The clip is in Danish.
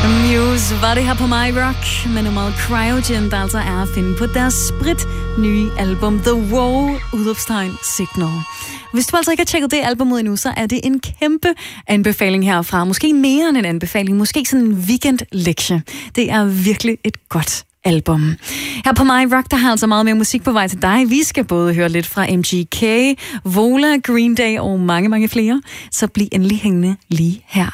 Muse var det her på My Rock med nummeret Cryogen, der altså er at finde på deres nye album The Wow! Signal. Hvis du altså ikke har tjekket det album ud endnu, så er det en kæmpe anbefaling herfra. Måske mere end en anbefaling, måske sådan en weekendlektie. Det er virkelig et godt album. Her på My Rock, der har altså meget mere musik på vej til dig. Vi skal både høre lidt fra MGK, Vola, Green Day og mange, mange flere. Så bliv endelig hængende lige her.